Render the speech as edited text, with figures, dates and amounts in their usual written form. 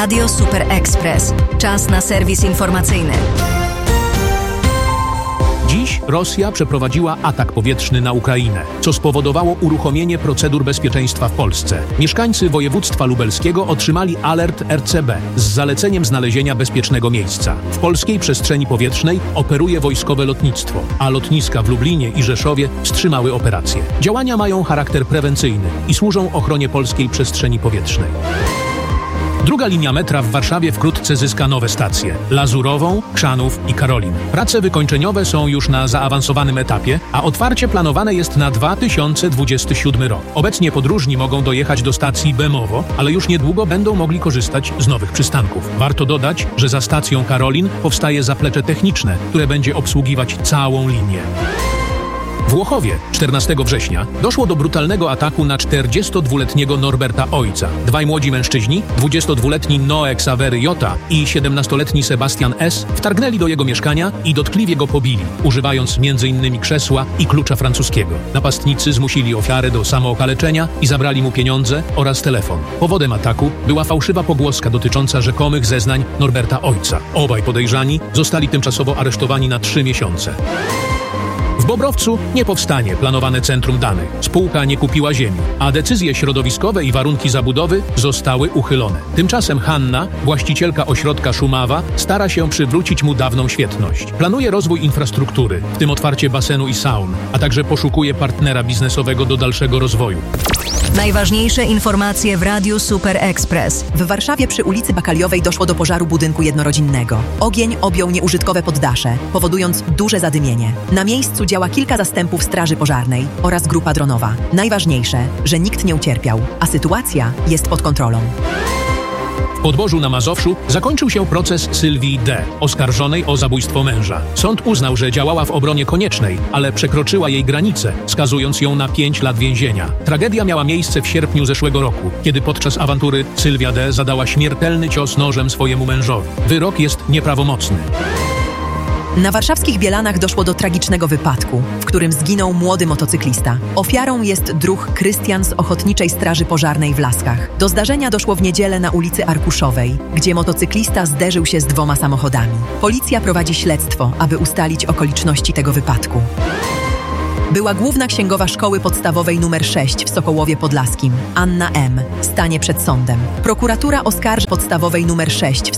Radio Super Express. Czas na serwis informacyjny. Dziś Rosja przeprowadziła atak powietrzny na Ukrainę, co spowodowało uruchomienie procedur bezpieczeństwa w Polsce. Mieszkańcy województwa lubelskiego otrzymali alert RCB z zaleceniem znalezienia bezpiecznego miejsca. W polskiej przestrzeni powietrznej operuje wojskowe lotnictwo, a lotniska w Lublinie i Rzeszowie wstrzymały operacje. Działania mają charakter prewencyjny i służą ochronie polskiej przestrzeni powietrznej. Druga linia metra w Warszawie wkrótce zyska nowe stacje: Lazurową, Chrzanów i Karolin. Prace wykończeniowe są już na zaawansowanym etapie, a otwarcie planowane jest na 2027 rok. Obecnie podróżni mogą dojechać do stacji Bemowo, ale już niedługo będą mogli korzystać z nowych przystanków. Warto dodać, że za stacją Karolin powstaje zaplecze techniczne, które będzie obsługiwać całą linię. W Łochowie 14 września doszło do brutalnego ataku na 42-letniego Norberta Ojca. Dwaj młodzi mężczyźni, 22-letni Noe Ksawery J. i 17-letni Sebastian S. wtargnęli do jego mieszkania i dotkliwie go pobili, używając m.in. krzesła i klucza francuskiego. Napastnicy zmusili ofiarę do samookaleczenia i zabrali mu pieniądze oraz telefon. Powodem ataku była fałszywa pogłoska dotycząca rzekomych zeznań Norberta Ojca. Obaj podejrzani zostali tymczasowo aresztowani na 3 miesiące. W Bobrowcu nie powstanie planowane centrum danych. Spółka nie kupiła ziemi, a decyzje środowiskowe i warunki zabudowy zostały uchylone. Tymczasem Hanna, właścicielka ośrodka Szumawa, stara się przywrócić mu dawną świetność. Planuje rozwój infrastruktury, w tym otwarcie basenu i saun, a także poszukuje partnera biznesowego do dalszego rozwoju. Najważniejsze informacje w Radiu Super Express. W Warszawie przy ulicy Bakaliowej doszło do pożaru budynku jednorodzinnego. Ogień objął nieużytkowe poddasze, powodując duże zadymienie. Na miejscu działa kilka zastępów straży pożarnej oraz grupa dronowa. Najważniejsze, że nikt nie ucierpiał, a sytuacja jest pod kontrolą. W Podborzu na Mazowszu zakończył się proces Sylwii D., oskarżonej o zabójstwo męża. Sąd uznał, że działała w obronie koniecznej, ale przekroczyła jej granice, skazując ją na 5 lat więzienia. Tragedia miała miejsce w sierpniu zeszłego roku, kiedy podczas awantury Sylwia D. zadała śmiertelny cios nożem swojemu mężowi. Wyrok jest nieprawomocny. Na warszawskich Bielanach doszło do tragicznego wypadku, w którym zginął młody motocyklista. Ofiarą jest druh Krystian z Ochotniczej Straży Pożarnej w Laskach. Do zdarzenia doszło w niedzielę na ulicy Arkuszowej, gdzie motocyklista zderzył się z 2 samochodami. Policja prowadzi śledztwo, aby ustalić okoliczności tego wypadku. Była główna księgowa szkoły podstawowej nr 6 w Sokołowie Podlaskim, Anna M., stanie przed sądem. Prokuratura oskarży podstawowej nr 6 w